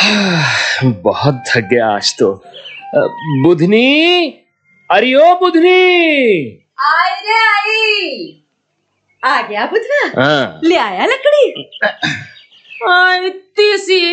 बहुत थक गया आज तो। बुधनी, अरे ओ बुधनी। आई रे आई। आ गया बुधना। हाँ। ले आया लकड़ी। इतनी सी